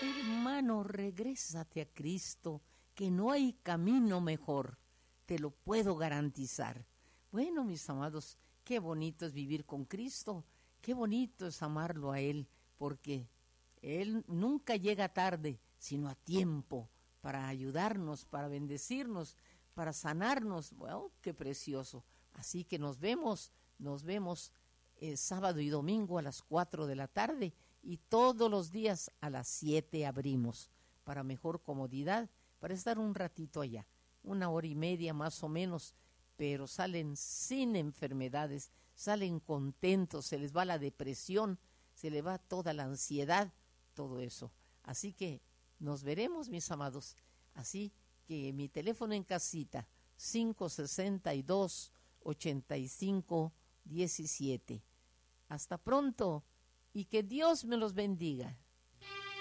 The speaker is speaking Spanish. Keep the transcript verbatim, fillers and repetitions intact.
Hermano, regrésate a Cristo, que no hay camino mejor, te lo puedo garantizar. Bueno, mis amados, qué bonito es vivir con Cristo, qué bonito es amarlo a Él, porque Él nunca llega tarde, sino a tiempo, para ayudarnos, para bendecirnos, para sanarnos. Bueno, qué precioso. Así que nos vemos, nos vemos eh, sábado y domingo a las cuatro de la tarde y todos los días a las siete abrimos para mejor comodidad, para estar un ratito allá, una hora y media más o menos, pero salen sin enfermedades, salen contentos, se les va la depresión, se les va toda la ansiedad, todo eso. Así que nos veremos, mis amados. Así que mi teléfono en casita, cinco sesenta y dos, ochenta y cinco diecisiete. Hasta pronto y que Dios me los bendiga.